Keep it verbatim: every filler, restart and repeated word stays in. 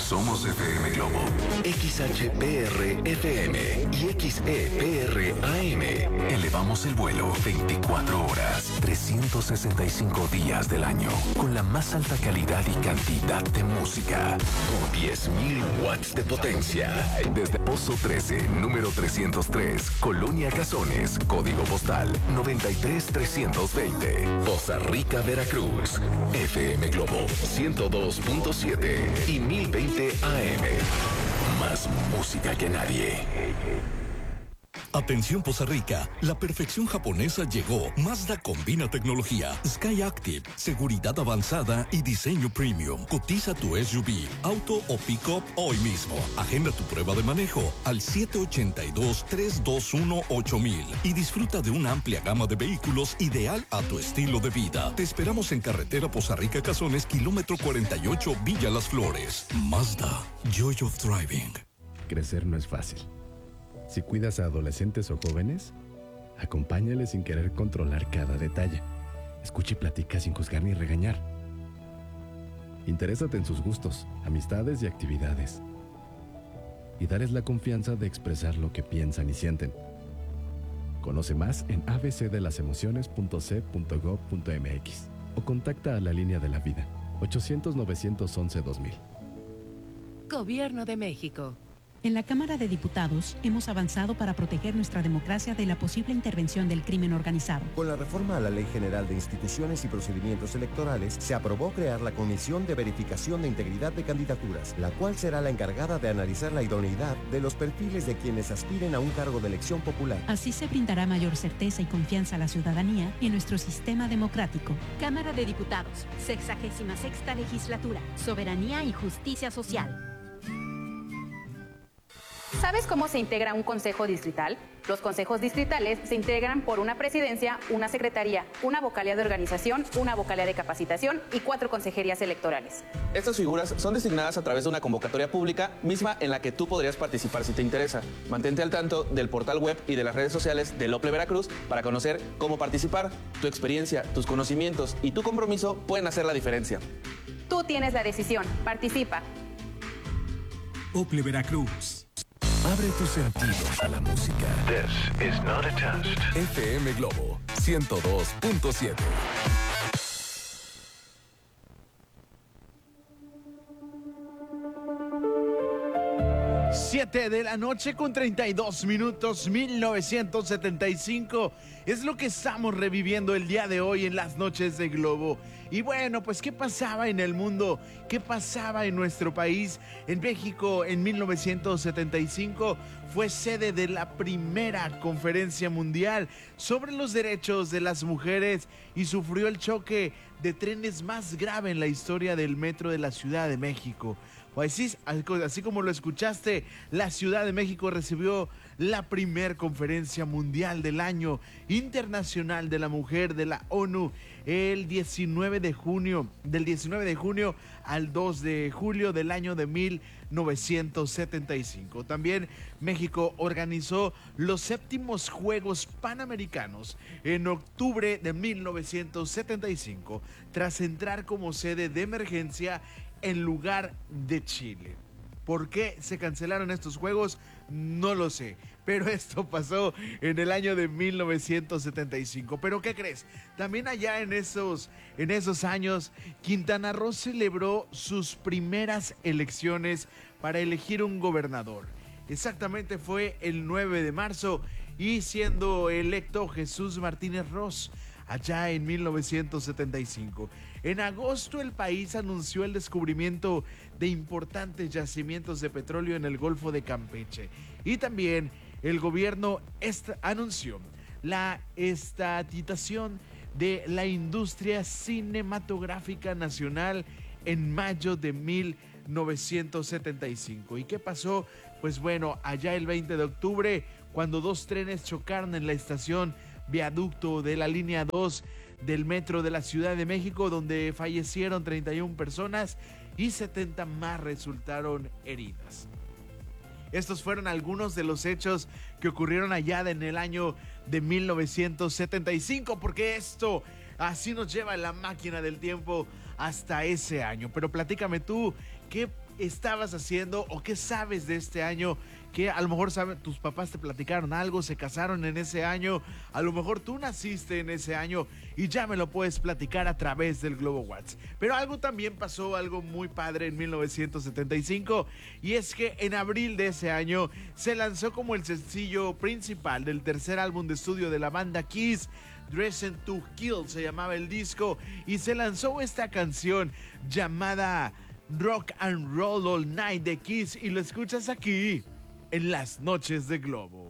Somos F M Globo, X H P R F M y X E P R A M. Elevamos el vuelo veinticuatro horas, trescientos sesenta y cinco días del año, con la más alta calidad y cantidad de música. Con diez mil watts de potencia. Desde Pozo trece, número trescientos tres, Colonia Cazones, código postal noventa y tres trescientos veinte. Poza Rica, Veracruz. F M Globo ciento dos punto siete y mil veinte A M. Más música que nadie. Atención Poza Rica, la perfección japonesa llegó. Mazda combina tecnología, Sky Active, seguridad avanzada y diseño premium. Cotiza tu S U V, auto o pick-up hoy mismo. Agenda tu prueba de manejo al siete ocho dos, tres dos uno, ocho mil y disfruta de una amplia gama de vehículos ideal a tu estilo de vida. Te esperamos en carretera Poza Rica Cazones, kilómetro cuarenta y ocho, Villa Las Flores. Mazda, Joy of Driving. Crecer no es fácil. Si cuidas a adolescentes o jóvenes, acompáñales sin querer controlar cada detalle. Escucha y platica sin juzgar ni regañar. Interésate en sus gustos, amistades y actividades. Y darles la confianza de expresar lo que piensan y sienten. Conoce más en a b c de las emociones punto c punto gov punto m x o contacta a la línea de la vida ochocientos, novecientos once, dos mil. Gobierno de México. En la Cámara de Diputados hemos avanzado para proteger nuestra democracia de la posible intervención del crimen organizado. Con la reforma a la Ley General de Instituciones y Procedimientos Electorales, se aprobó crear la Comisión de Verificación de Integridad de Candidaturas, la cual será la encargada de analizar la idoneidad de los perfiles de quienes aspiren a un cargo de elección popular. Así se brindará mayor certeza y confianza a la ciudadanía y en nuestro sistema democrático. Cámara de Diputados, sexagésima sexta legislatura, Soberanía y Justicia Social. ¿Sabes cómo se integra un consejo distrital? Los consejos distritales se integran por una presidencia, una secretaría, una vocalía de organización, una vocalía de capacitación y cuatro consejerías electorales. Estas figuras son designadas a través de una convocatoria pública misma en la que tú podrías participar si te interesa. Mantente al tanto del portal web y de las redes sociales de Ople Veracruz para conocer cómo participar. Tu experiencia, tus conocimientos y tu compromiso pueden hacer la diferencia. Tú tienes la decisión. Participa. Ople Veracruz. Abre tus sentidos a la música. This is not a test. F M Globo ciento dos punto siete. siete de la noche con treinta y dos minutos, mil novecientos setenta y cinco. Es lo que estamos reviviendo el día de hoy en las noches de Globo. Y bueno, pues ¿qué pasaba en el mundo? ¿Qué pasaba en nuestro país? En México, en mil novecientos setenta y cinco, fue sede de la primera conferencia mundial sobre los derechos de las mujeres y sufrió el choque de trenes más grave en la historia del metro de la Ciudad de México. O así, así como lo escuchaste, la Ciudad de México recibió la primer conferencia mundial del año internacional de la mujer de la ONU el diecinueve de junio, del diecinueve de junio al dos de julio del año de mil novecientos setenta y cinco. También México organizó los séptimos Juegos Panamericanos en octubre de mil novecientos setenta y cinco, tras entrar como sede de emergencia en lugar de Chile. ¿Por qué se cancelaron estos juegos? No lo sé, pero esto pasó en el año de mil novecientos setenta y cinco. ¿Pero qué crees? También allá en esos, en esos años, Quintana Roo celebró sus primeras elecciones para elegir un gobernador. Exactamente fue el nueve de marzo y siendo electo Jesús Martínez Ross, allá en mil novecientos setenta y cinco. En agosto el país anunció el descubrimiento de importantes yacimientos de petróleo en el Golfo de Campeche. Y también el gobierno est- anunció la estatutación de la industria cinematográfica nacional en mayo de mil novecientos setenta y cinco. ¿Y qué pasó? Pues bueno, allá el veinte de octubre, cuando dos trenes chocaron en la estación Viaducto de la línea dos del metro de la Ciudad de México, donde fallecieron treinta y una personas y setenta más resultaron heridas. Estos fueron algunos de los hechos que ocurrieron allá en el año de mil novecientos setenta y cinco, porque esto así nos lleva la máquina del tiempo hasta ese año. Pero platícame tú, ¿qué estabas haciendo o qué sabes de este año, que a lo mejor saben, tus papás te platicaron algo, se casaron en ese año, a lo mejor tú naciste en ese año y ya me lo puedes platicar a través del Globo WhatsApp. Pero algo también pasó, algo muy padre en mil novecientos setenta y cinco, y es que en abril de ese año se lanzó como el sencillo principal del tercer álbum de estudio de la banda Kiss, Dressed to Kill se llamaba el disco, y se lanzó esta canción llamada Rock and Roll All Night de Kiss, y lo escuchas aquí en Las Noches de Globo.